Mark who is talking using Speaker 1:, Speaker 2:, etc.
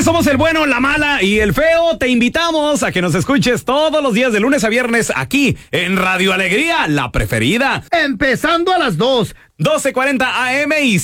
Speaker 1: tardes, somos el bueno, la mala y el feo. Te invitamos a que nos escuches todos los días de lunes a viernes aquí en Radio Alegría, la preferida.
Speaker 2: Empezando a las 2.
Speaker 1: 12:40 AM y